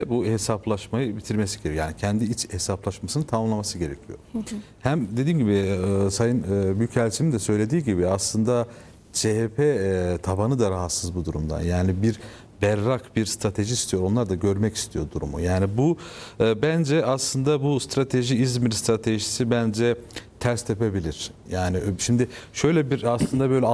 bu hesaplaşmayı bitirmesi gerekiyor. Yani kendi iç hesaplaşmasını tamamlaması gerekiyor. Hem dediğim gibi Sayın Büyükelçinin de söylediği gibi aslında CHP tabanı da rahatsız bu durumdan. Yani bir berrak bir strateji istiyor. Onlar da görmek istiyor durumu. Yani bu bence aslında bu strateji, İzmir stratejisi bence ters tepebilir. Yani şimdi şöyle bir aslında böyle